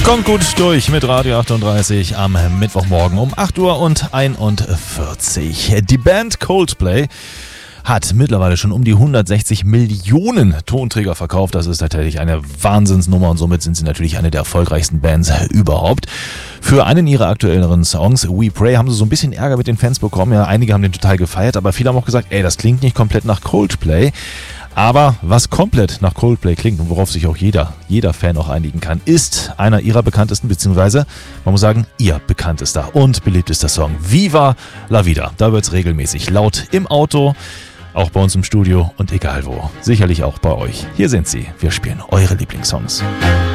Kommt gut durch mit Radio 38 am Mittwochmorgen um 8:41 Uhr. Die Band Coldplay hat mittlerweile schon um die 160 Millionen Tonträger verkauft. Das ist tatsächlich eine Wahnsinnsnummer und somit sind sie natürlich eine der erfolgreichsten Bands überhaupt. Für einen ihrer aktuelleren Songs, We Pray, haben sie so ein bisschen Ärger mit den Fans bekommen. Ja, einige haben den total gefeiert, aber viele haben auch gesagt, das klingt nicht komplett nach Coldplay. Aber was komplett nach Coldplay klingt und worauf sich auch jeder Fan auch einigen kann, ist einer ihrer bekanntesten, beziehungsweise, man muss sagen, ihr bekanntester und beliebtester Song, Viva la Vida. Da wird es regelmäßig laut im Auto, auch bei uns im Studio und egal wo. Sicherlich auch bei euch. Hier sind sie. Wir spielen eure Lieblingssongs.